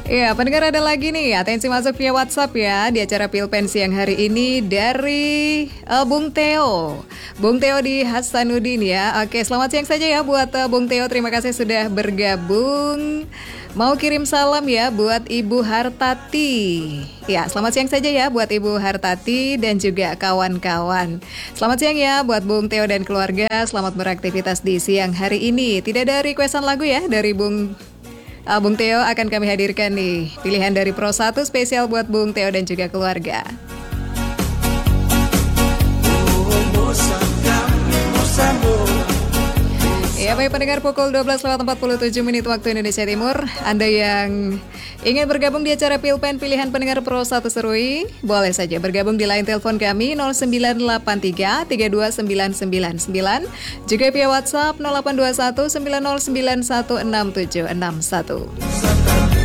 Iya, pendengar ada lagi nih, atensi masuk via WhatsApp ya di acara Pilpen siang hari ini dari Bung Theo. Bung Theo di Hasanuddin ya. Oke, selamat siang saja ya buat Bung Theo. Terima kasih sudah bergabung. Mau kirim salam ya buat Ibu Hartati. Ya, selamat siang saja ya buat Ibu Hartati dan juga kawan-kawan. Selamat siang ya buat Bung Theo dan keluarga. Selamat beraktivitas di siang hari ini. Tidak ada requestan lagu ya dari Bung Theo, akan kami hadirkan nih pilihan dari Pro 1 spesial buat Bung Theo dan juga keluarga. Ya baik pendengar, pukul 12:47 waktu Indonesia Timur. Anda yang ingin bergabung di acara Pilpen pilihan pendengar Pro 1 Serui, boleh saja bergabung di line telepon kami 0983 329999, juga via WhatsApp 0821 9091671.